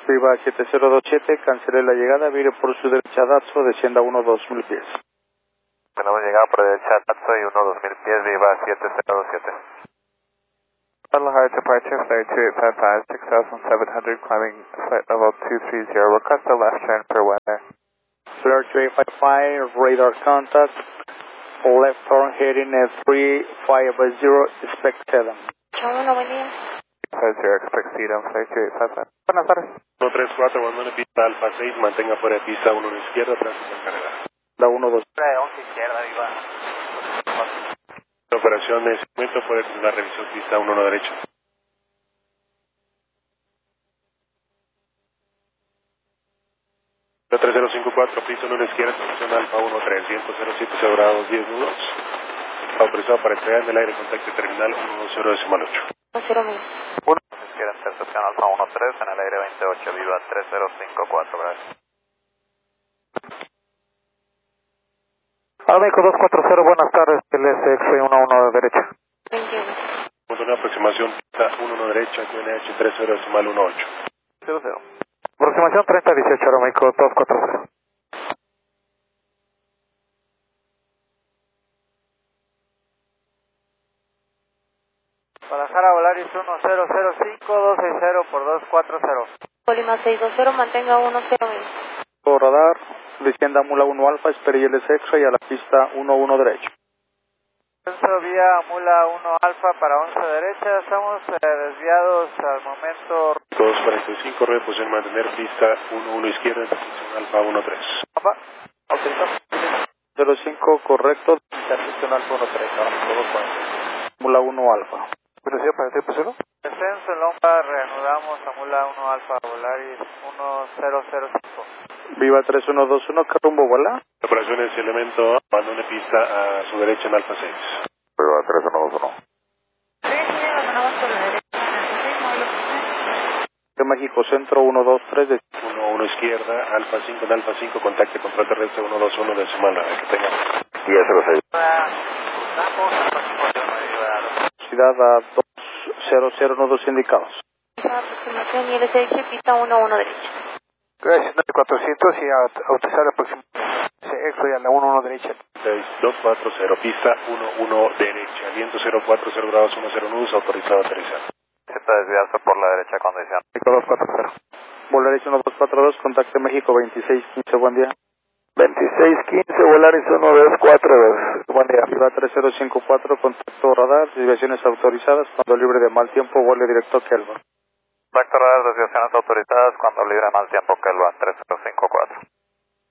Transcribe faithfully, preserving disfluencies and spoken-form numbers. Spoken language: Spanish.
Viva siete cero dos siete, cancele la llegada, vire por su derecha Datso, descienda uno dos mil pies. Tenemos llegada por derecha Datso y uno dos mil pies, Viva siete cero dos siete. Shuttle high departure, flight two eight five five, six thousand seven hundred, climbing flight level two three zero, request a left turn per weather. Flare two eight five five, radar contact, left turn heading at three five zero, expect seven. Hola, buen día. five zero, expect seat on flight two eight five five. Buenas tardes. uno tres cuatro, abandone pista Alfa seis, mantenga fuera de pista uno a la izquierda, tránsito en carrera. La uno dos. once izquierda, Viva. La operación de ese momento puede continuar revisión pista uno a la derecha. tres cero cinco cuatro, pista uno a la izquierda, estación Alfa uno tres, viento cero siete grados diez nudos. Autorizado para entregar en el aire, contacto terminal uno dos cero decimal ocho. cero mil. uno a la izquierda, estación Alfa uno tres, en el aire veintiocho, Viva tres cero cinco cuatro, gracias. Hola, México dos cuatro cero, buenas tardes, el S X uno uno de derecha. veintiuno. Con una aproximación pista uno a la derecha, Q N H tres cero decimal uno ocho. cero cero. Aproximación treinta dieciocho, ahora México dos cuatro cero. Para Jara Volaris uno cero cero cinco dos seis cero por dos cuatro cero. Colima seis dos cero, mantenga uno cero mil. Radar, descienda Mula uno Alfa, espere el S X y a la pista uno uno derecho. Ascenso vía Mula uno Alfa para once derecha, estamos eh, desviados al momento. dos cuarenta y cinco, reposición mantener pista uno uno izquierda, estación Alfa uno tres. Alfa, autorizamos. cero cinco, correcto, estación Alfa uno tres, ahora todo cuarenta. Mula uno Alfa. Velocidad para el cero. Descenso en Lomba, reanudamos a Mula uno Alfa Volaris uno cero cero cinco. Viva tres uno dos uno, ¿qué rumbo vuela? La operación es elemento, abandone pista a su derecha en Alfa seis. Viva tres uno dos uno. Sí, sí, abandonamos por la derecha. De México Centro uno dos tres, de uno uno izquierda, Alfa cinco en Alfa cinco, contacte control terrestre uno dos uno decimal, que tenga. diez cero seis. velocidad a dos cero cero, no dos indicados. Aproximación y el S X, pista uno uno derecha. Gracias, cuatrocientos y a autorizar la próxima S X y a la uno uno derecha. seis dos cuatro cero, pista uno uno derecha, viento cero cuatro cero grados uno cero nudos, autorizado a aterrizar. Está desviarse por la derecha condición. México dos cuatro cero. Volaris uno dos cuatro dos, contacte México veintiséis quince, buen día. veintiséis quince, Volaris uno dos cuatro dos, buen día. Viva tres cero cinco cuatro, contacto radar, desviaciones autorizadas, cuando libre de mal tiempo, vuele directo a Kelva. Contacto radar, desviaciones autorizadas, cuando libre mal tiempo, Kelva tres cero